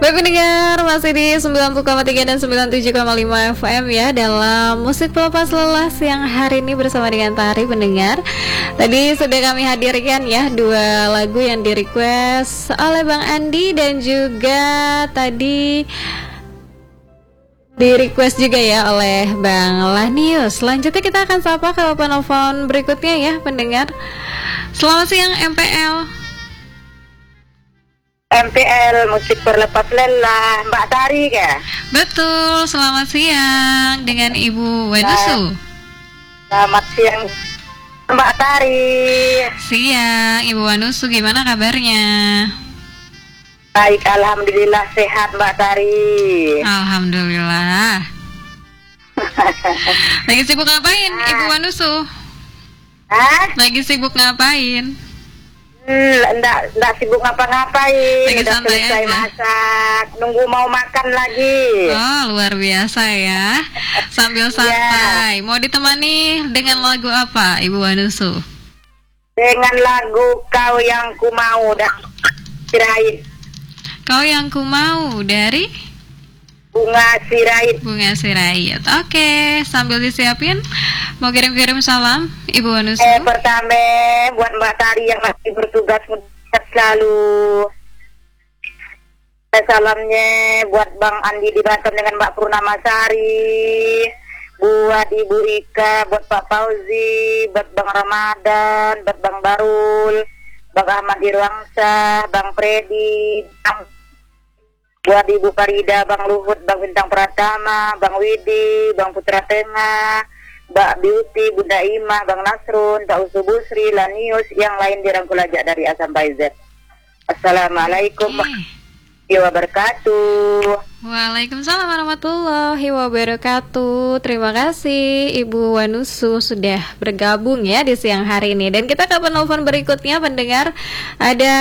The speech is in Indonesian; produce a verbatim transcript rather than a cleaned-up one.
Baik pendengar, masih di sembilan puluh koma tiga dan sembilan puluh tujuh koma lima F M ya, dalam Musik Pelepas Lelah siang hari ini bersama dengan Tari pendengar. Tadi sudah kami hadirkan ya dua lagu yang di request oleh Bang Andi, dan juga tadi di request juga ya oleh Bang Lanius. Selanjutnya kita akan sapa ke penelpon berikutnya ya pendengar. Selamat siang M P L. M P L Musik Berlepas Lelah, Mbak Tari ya? Betul, selamat siang dengan Ibu Wanusu. Selamat siang Mbak Tari. Siang Ibu Wanusu, gimana kabarnya? Baik, alhamdulillah sehat Mbak Tari. Alhamdulillah. Lagi sibuk ngapain ah. Ibu Wanusu? Hah? Lagi sibuk ngapain? Hmm, enggak, enggak sibuk ngapa-ngapain. Lagi udah selesai aja. Masak, nunggu mau makan lagi. Oh, luar biasa ya. Sambil santai. Yeah. Mau ditemani dengan lagu apa, Ibu Wanusu? Dengan lagu Kau Yang Ku Mau dan Sirait. Kau Yang Ku Mau dari Bunga Sirait. Bunga Sirait. Oke, sambil disiapin, mau kirim-kirim salam Ibu Wanusu. Eh, pertama buat Mbak Tari yang masih bertugas selalu. Salamnya buat Bang Andi di Batam dengan Mbak Purnamasari, buat Ibu Ika, buat Pak Fauzi, buat Bang Ramadan, buat Bang Barul, Bang Ahmad Irwangsa, Bang Freddy, Bang, buat Ibu Farida, Bang Luhut, Bang Bintang Pratama, Bang Widi, Bang Putra Tengah, Mbak Beauty, Bunda Imah, Bang Nasrun, Mbak Usu Busri, Lanius, yang lain dirangkul aja dari A sampai Z. Assalamualaikum warahmatullahi wabarakatuh. Waalaikumsalam warahmatullahi wabarakatuh. Terima kasih Ibu Wanusu sudah bergabung ya di siang hari ini. Dan kita ke penelpon berikutnya pendengar. Ada